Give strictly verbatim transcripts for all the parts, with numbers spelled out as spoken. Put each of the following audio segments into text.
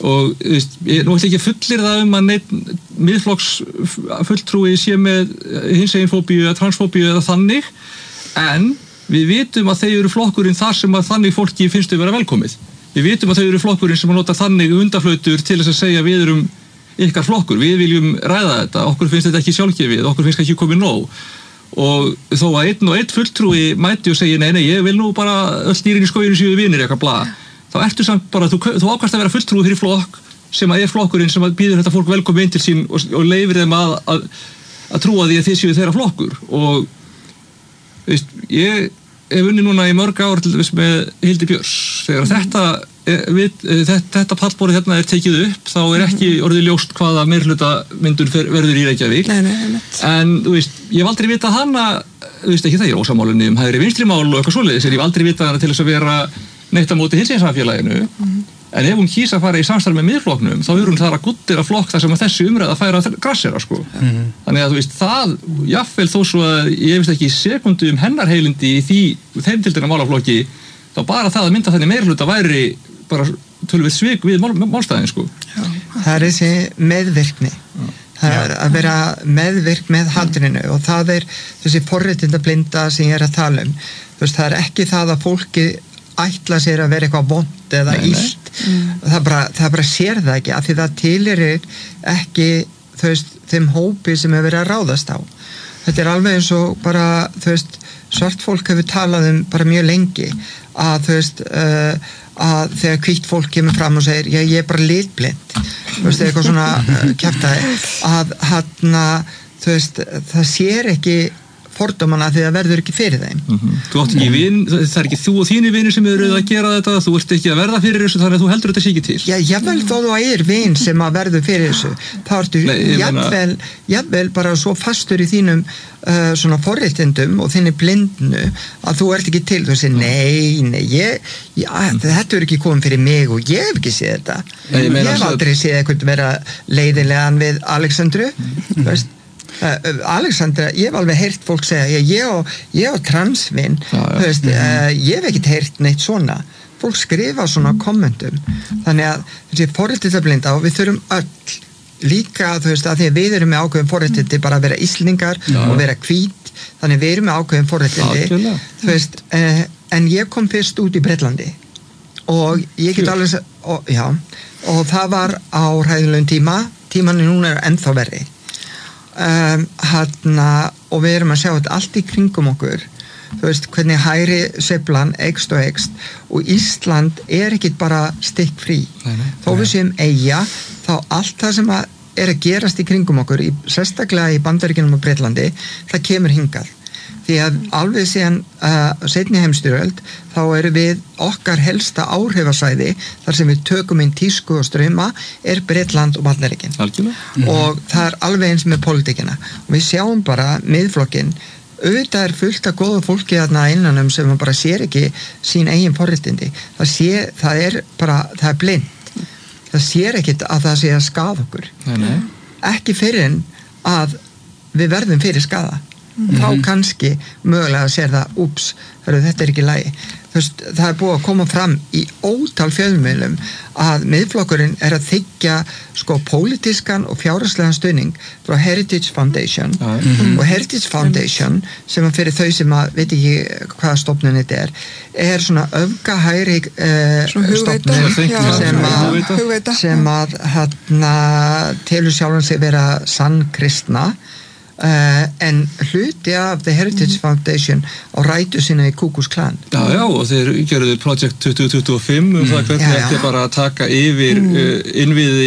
og veist, ég, nú ætla ekki að fullir það um að neitt miðflokks fulltrúi sé með hinseginfóbíu eða transfóbíu eða þannig, en við vitum að þeir eru flokkurinn þar sem að þannig fólki finnst þau vera velkomið. Við vitum að þau eru flokkurinn sem að nota þannig undaflautur til þess að segja við erum ykkar flokkur, við viljum ræða þetta, okkur finnst þetta ekki sjálfgefið, okkur finnst ekki komið nóg. Og þó að einn og einn fulltrúi mæti og segi nei, nei, ég vil nú bara öll dýrin í skóginu séu vinir eitthvað bla, þá ertu samt bara, þú, þú ákvæmst að vera fulltrúi fyrir flokk sem að er flokkurinn sem að býður þetta fólk velkomið inn til sín og, og leifir þeim að, að, að trúa því að þið séu þeirra flokkur. Og veist, ég hef unni núna í mörg ár til þess með Hildi Björns, þegar þetta Við, þetta, þetta pallborðið hérna er tekið upp, þá er ekki orðið ljóst hvaða meirhluta myndun verður í Reykjavík. Nei, nei, nei. En þú veist, ég hef aldrei vitað hana, þú veist ekki það, ég er ósammálinni um hægri vinstri mál og eitthvað svoleiðis, en ég hef aldrei vitað hana til þess að vera neitt á móti hinseginsamfélaginu. Mm. En ef hún kýs að fara í samstarf með miðflokknum, þá er hún þar að guttira flokk þar sem að þessi umræða færa að grassera, sko. Mm. Þannig að þú veist, það, jafnvel þó svo að ég veist ekki sekundu um hennar heilindi í því, þeim tildina málaflokki, þá bara það að mynda þannig meirhluta væri bara tölvið svik við mál, málstæðin sko. Já. Það er þessi meðvirkni. Já. Það er að vera meðvirk með handrinu og það er þessi forréttindablinda sem ég er að tala um. Þú veist, það er ekki það að fólki ætla sér að vera eitthvað vont eða illt. Mm. Það bara, það bara sér það ekki af því það tilheyrir ekki þú veist, þeim hópi sem hefur verið að ráðast á. Þetta er alveg eins og bara, þú veist, svart fólk hefur talað um bara mjög lengi að þú veist uh, að þegar hvítt fólk kemur fram og segir já, ég er bara litblind þú veist, eitthvað svona uh, kjaftaði að hann þú veist, það sér ekki fordómana því það verður ekki fyrir þeim. Mm-hmm. Þú átt ekki vin, það er ekki þú og þínir vinir sem eru að gera þetta, þú ert ekki að verða fyrir þessu þannig að þú heldur þetta sé ekki til. Já, jafnvel þó þú er vin sem að verður fyrir þessu, þá ertu Nei, jafnvel, jafnvel bara svo fastur í þínum uh, svona forréttindum og þinni blindnu að þú ert ekki til, þú veist, nei, nei, ég, já, mm. þetta er ekki komið fyrir mig og ég hef ekki séð þetta. Nei, ég, ég hef aldrei séð eitthvað vera leiðinlegan við Alexandru, mm. þú veist. Uh, Alexandra, ég hef alveg heyrt fólk segja ég og, ég og transvinn þú veist, uh, ég hef ekkert heyrt neitt svona, fólk skrifa svona kommentum, þannig að þessi forréttindablinda og við þurfum öll líka, þú veist, að því að við erum með ákveðin forréttindi bara að vera Íslendingar Já. Og vera hvít, þannig við erum með ákveðin forréttindi, þú veist uh, en ég kom fyrst út í Bretlandi og ég get alveg og, já, og það var á hræðilegum tíma, tímanni núna er ennþá verri Um, hana, og við erum að sjá þetta allt í kringum okkur þú veist hvernig hægri sveiflan eykst og eykst og Ísland er ekki bara stikk frí þó við séum eyja þá allt það sem að er að gerast í kringum okkur í, sérstaklega í Bandaríkjunum og Bretlandi það kemur hingað því að alveg síðan uh, seinni heimsstyrjöld þá eru við okkar helsta áhrifasvæði þar sem við tökum inn tísku og ströma er Bretland og Bandaríkin mm-hmm. og það er alveg eins með pólitíkina og við sjáum bara miðflokkinn auðvitað er fullt af góða fólki þarna innanum sem bara sér ekki sín eigin forréttindi það, sé, það er bara, það er blind það sér ekkit að það sé að skaða okkur nei, nei. Ekki fyrir en að við verðum fyrir skaða Mm-hmm. þá kannski mögulega sér það úps, þetta er ekki lagi þú veist, það er búið að koma fram í ótal fjölmiðlum að miðflokkurinn er að þiggja sko pólitískan og fjárhagslegan stuðning frá Heritage Foundation mm-hmm. og Heritage Foundation sem að fyrir þau sem að veit ekki hvaða stofnun þetta er er svona öfgahægri uh, stofnun sem að sem að hérna telur sjálfan sig vera sann kristna Uh, en hluti af The Heritage Foundation á rætu sína í Ku Klux Klan Já, já, og þeir gerðu Project tuttugu tuttugu og fimm um mm. það hvernig ekki bara að taka yfir mm. uh, innviði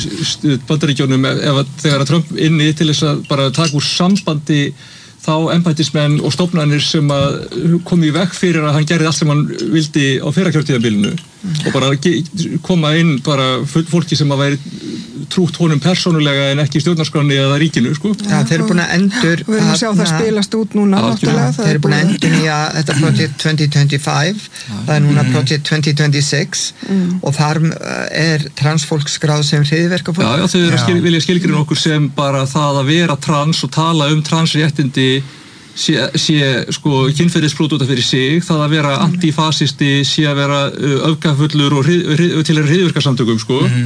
í Bandaríkjunum ef að þegar að Trump inni til þess að bara taka úr sambandi þá embættismenn og stofnanir sem að komi í vekk fyrir að hann gerði allt sem hann vildi á fyrra kjörtímabilinu mm. og bara koma inn bara fólki sem að væri trútt honum persónulega en ekki í stjórnarskránni eða ríkinu, sko. Já, þeir eru búin að endur við erum að sjá það spilast út núna náttúrulega. Þeir eru búin að endur í að þetta Project twenty twenty-five það er núna Project twenty twenty-six mm. og þar er transfólk skráð sem hryðjuverkafólk. Já, já, þau eru að skil, vilja skilgreina okkur sem bara það að vera trans og tala um transréttindi sé, sé sko kynferðisbrot út af fyrir sig, það að vera antifasisti sé að vera öfgafullur og hrið, hrið, til hryðjuverkasamtökum, sko. Mm.